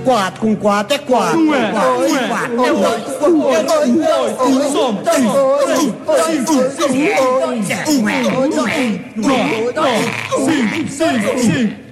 quatro com quatro é quatro. Não é, é oito. Cinco.